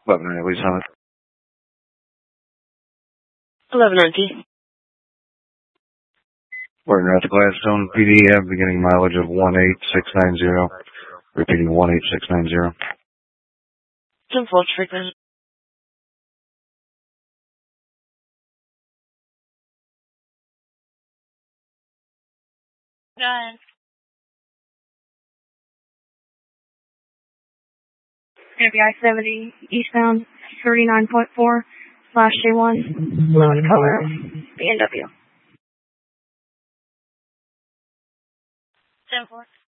1190 Summit. 1190. We're at the Gladstone PD, beginning mileage of 18690. Repeating 18690. 10-4 frequency. Go ahead. Gonna be I-70 eastbound 39.4/J1. Loan color BMW. 10-4.